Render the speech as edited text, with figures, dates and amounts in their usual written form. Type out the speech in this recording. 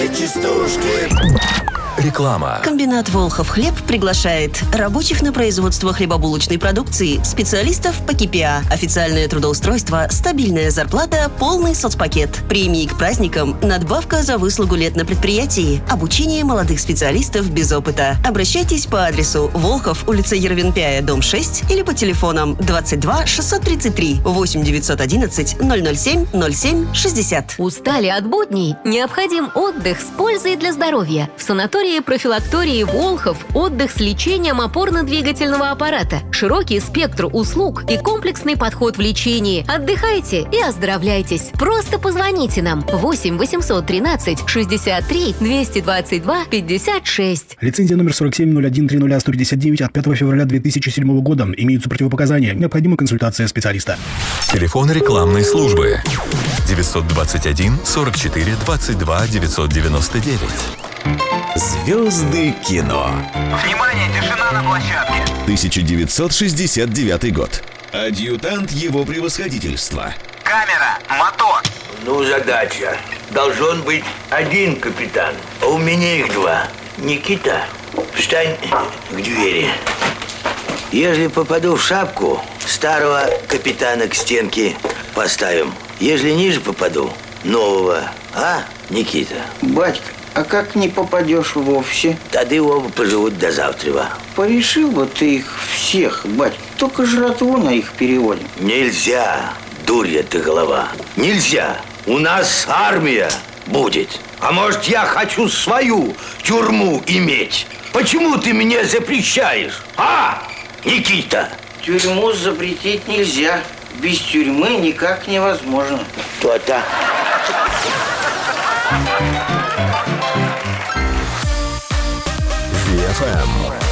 белой частушки. Реклама. Комбинат «Волхов хлеб» приглашает рабочих на производство хлебобулочной продукции, специалистов по КПА, официальное трудоустройство, стабильная зарплата, полный соцпакет. Премии к праздникам, надбавка за выслугу лет на предприятии, обучение молодых специалистов без опыта. Обращайтесь по адресу Волхов, улица Ервенпяя, дом 6 или по телефонам 22 633 8 911 007 07 60. Устали от будней? Необходим отдых с пользой для здоровья. В санатории профилактории Волхов отдых с лечением опорно-двигательного аппарата, широкий спектр услуг и комплексный подход в лечении. Отдыхайте и оздоровляйтесь. Просто позвоните нам 8 813 63 222 56. Лицензия номер 470130А159 от 5 февраля 2007 года. Имеются противопоказания. Необходима консультация специалиста. Телефон рекламной службы 921 44 22 999. Звезды кино. Внимание, тишина на площадке. 1969 год. Адъютант его превосходительства. Камера, мотор. Ну, задача. Должен быть один капитан, а у меня их два. Никита, встань к двери. Если попаду в шапку, старого капитана к стенке поставим. Если ниже попаду, нового. А, Никита? Батька, а как не попадешь вовсе? Тогда оба поживут до завтра. Порешил бы ты их всех, батька. Только жратву на их переводим. Нельзя, дурья ты голова. Нельзя. У нас армия будет. А может, я хочу свою тюрьму иметь? Почему ты мне запрещаешь? А, Никита? Тюрьму запретить нельзя. Без тюрьмы никак невозможно. То-то. VFM.